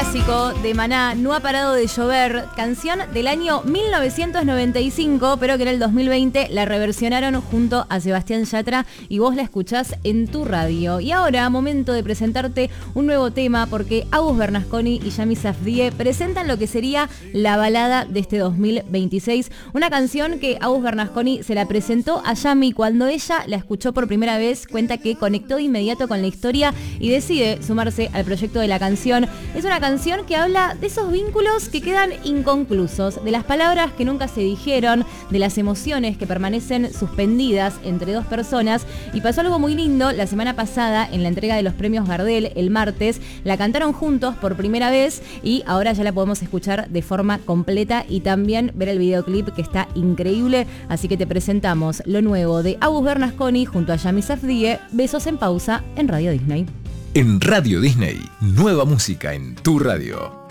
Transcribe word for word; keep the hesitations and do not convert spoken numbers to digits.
clásico de Maná, No ha parado de llover, canción del año mil novecientos noventa y cinco, pero que en el dos mil veinte la reversionaron junto a Sebastián Yatra y vos la escuchás en tu radio. Y ahora, momento de presentarte un nuevo tema, porque Agus Bernasconi y Yami Safdie presentan lo que sería la balada de este dos mil veintiséis, una canción que Agus Bernasconi se la presentó a Yami cuando ella la escuchó por primera vez. Cuenta que conectó de inmediato con la historia y decide sumarse al proyecto de la canción. Es una canción que habla de esos vínculos que quedan inconclusos, de las palabras que nunca se dijeron, de las emociones que permanecen suspendidas entre dos personas. Y pasó algo muy lindo la semana pasada en la entrega de los premios Gardel, el martes. La cantaron juntos por primera vez y ahora ya la podemos escuchar de forma completa y también ver el videoclip, que está increíble. Así que te presentamos lo nuevo de Agus Bernasconi junto a Yami Safdie. Besos en pausa en Radio Disney. En Radio Disney, nueva música en tu radio.